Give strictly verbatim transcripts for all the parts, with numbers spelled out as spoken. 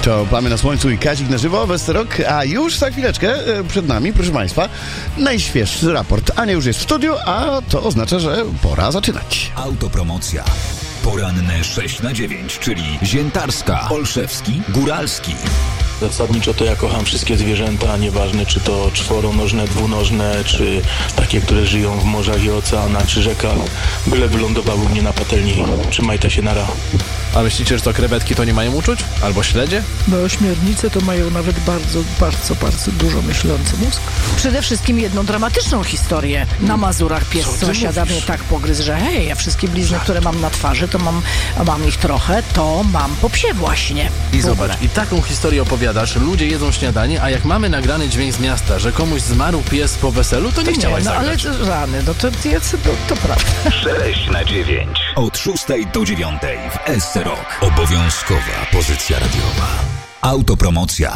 To Plamy na Słońcu i Kazik na żywo, Westerok, a już za chwileczkę przed nami, proszę Państwa, najświeższy raport. Ania już jest w studiu, a to oznacza, że pora zaczynać. Autopromocja. Poranne sześć na dziewięć, czyli Ziętarska, Olszewski, Góralski. Zasadniczo to ja kocham wszystkie zwierzęta, nieważne czy to czworonożne, dwunożne, czy takie, które żyją w morzach i oceanach, czy rzekach. Byle wylądowały mnie na patelni. Trzymajcie się, nara. A myślicie, że to krewetki to nie mają uczuć? Albo śledzie? No ośmiornice to mają nawet bardzo, bardzo, bardzo dużo myślący mózg. Przede wszystkim jedną dramatyczną historię. Na Mazurach pies Co ty sąsiada mówisz? mnie tak pogryzł, że hej, ja wszystkie blizny, które mam na twarzy, to mam, a mam ich trochę, to mam po psie właśnie. I W ogóle. zobacz, i taką historię opowiadasz, ludzie jedzą śniadanie, a jak mamy nagrany dźwięk z miasta, że komuś zmarł pies po weselu, to nie, Nie, chciałaś no ale zagrać. rany, no to, to, to, to prawda. sześć na dziewięć. Od szóstej do dziewiątej w S C Rock. Obowiązkowa pozycja radiowa. Autopromocja.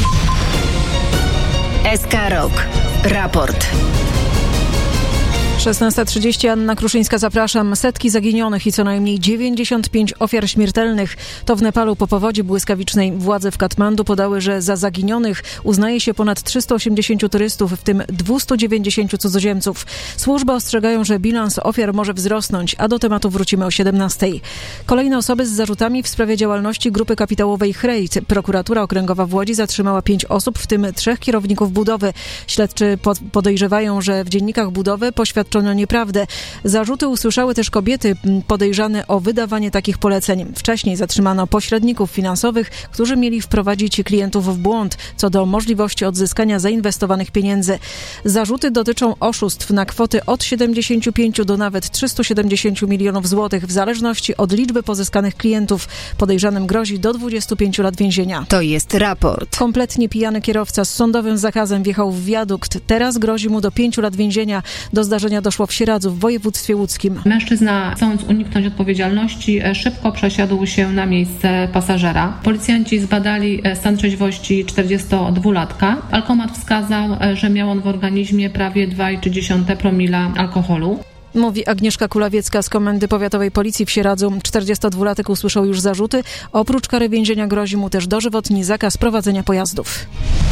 S K Rock. Raport. szesnasta trzydzieści, Anna Kruszyńska, zapraszam. Setki zaginionych i co najmniej dziewięćdziesiąt pięć ofiar śmiertelnych. To w Nepalu po powodzi błyskawicznej. Władze w Katmandu podały, że za zaginionych uznaje się ponad trzysta osiemdziesiąt turystów, w tym dwieście dziewięćdziesiąt cudzoziemców. Służby ostrzegają, że bilans ofiar może wzrosnąć, a do tematu wrócimy o siedemnastej. Kolejne osoby z zarzutami w sprawie działalności grupy kapitałowej Chrejt. Prokuratura Okręgowa w Łodzi zatrzymała pięć osób, w tym trzech kierowników budowy. Śledczy podejrzewają, że w dziennikach budowy poświadczono nieprawdę. Zarzuty usłyszały też kobiety podejrzane o wydawanie takich poleceń. Wcześniej zatrzymano pośredników finansowych, którzy mieli wprowadzić klientów w błąd co do możliwości odzyskania zainwestowanych pieniędzy. Zarzuty dotyczą oszustw na kwoty od siedemdziesięciu pięciu do nawet trzystu siedemdziesięciu milionów złotych w zależności od liczby pozyskanych klientów. Podejrzanym grozi do dwudziestu pięciu lat więzienia. To jest raport. Kompletnie pijany kierowca z sądowym zakazem wjechał w wiadukt. Teraz grozi mu do pięciu lat więzienia. Do zdarzenia doszło w Sieradzu w województwie łódzkim. Mężczyzna, chcąc uniknąć odpowiedzialności, szybko przesiadł się na miejsce pasażera. Policjanci zbadali stan trzeźwości czterdziestodwulatka. Alkomat wskazał, że miał on w organizmie prawie dwa przecinek trzy promila alkoholu. Mówi Agnieszka Kulawiecka z Komendy Powiatowej Policji w Sieradzu. czterdziestodwulatek usłyszał już zarzuty. Oprócz kary więzienia grozi mu też dożywotni zakaz prowadzenia pojazdów.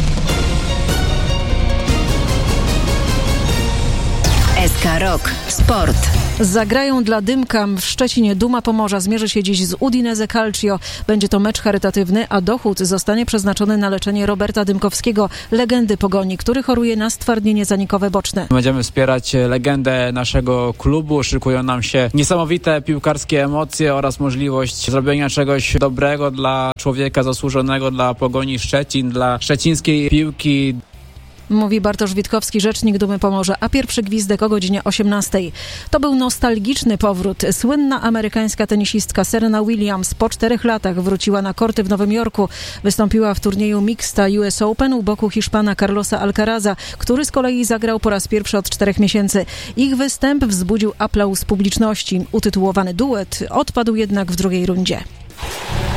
S K Rock. Sport. Zagrają dla Dymka w Szczecinie. Duma Pomorza zmierzy się dziś z Udinese Calcio. Będzie to mecz charytatywny, a dochód zostanie przeznaczony na leczenie Roberta Dymkowskiego, legendy Pogoni, który choruje na stwardnienie zanikowe boczne. Będziemy wspierać legendę naszego klubu. Szykują nam się niesamowite piłkarskie emocje oraz możliwość zrobienia czegoś dobrego dla człowieka zasłużonego, dla Pogoni Szczecin, dla szczecińskiej piłki. Mówi Bartosz Witkowski, rzecznik Dumy Pomorza, a pierwszy gwizdek o godzinie osiemnastej. To był nostalgiczny powrót. Słynna amerykańska tenisistka Serena Williams po czterech latach wróciła na korty w Nowym Jorku. Wystąpiła w turnieju Mixta U S Open u boku Hiszpana Carlosa Alcaraza, który z kolei zagrał po raz pierwszy od czterech miesięcy. Ich występ wzbudził aplauz publiczności. Utytułowany duet odpadł jednak w drugiej rundzie.